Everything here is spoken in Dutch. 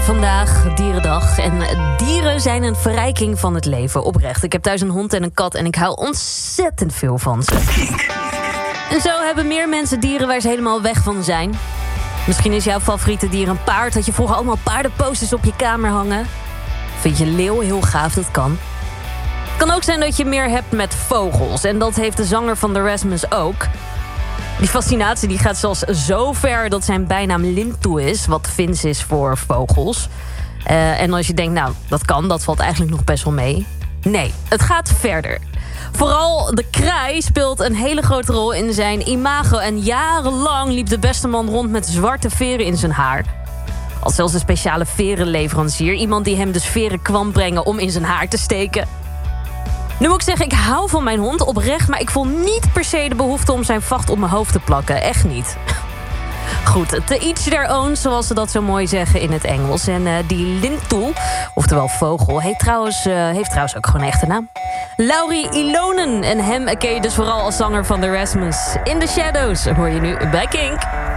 Vandaag Dierendag en dieren zijn een verrijking van het leven, oprecht. Ik heb thuis een hond en een kat en ik hou ontzettend veel van ze. En zo hebben meer mensen dieren waar ze helemaal weg van zijn. Misschien is jouw favoriete dier een paard, dat je vroeger allemaal paardenposters op je kamer hangen. Vind je leeuw heel gaaf, dat kan. Het kan ook zijn dat je meer hebt met vogels en dat heeft de zanger van The Erasmus ook. Die fascinatie die gaat zelfs zo ver dat zijn bijnaam Lintu is, wat Fins is voor vogels. En als je denkt, nou, dat valt eigenlijk nog best wel mee. Nee, het gaat verder. Vooral de kraai speelt een hele grote rol in zijn imago. En jarenlang liep de beste man rond met zwarte veren in zijn haar. Als zelfs een speciale verenleverancier. Iemand die hem dus veren kwam brengen om in zijn haar te steken. Nu moet ik zeggen, ik hou van mijn hond oprecht, maar ik voel niet per se de behoefte om zijn vacht op mijn hoofd te plakken. Echt niet. Goed, to each their own, zoals ze dat zo mooi zeggen in het Engels. En die Lintu, oftewel vogel, heeft trouwens ook gewoon een echte naam. Lauri Ilonen. En hem ken je dus vooral als zanger van The Erasmus. In the Shadows hoor je nu bij Kink.